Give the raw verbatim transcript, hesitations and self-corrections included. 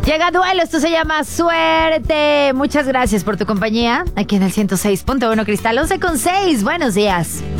Llega Duelo, esto se llama Suerte. Muchas gracias por tu compañía aquí en el ciento seis punto uno Cristal, once con seis. Buenos días.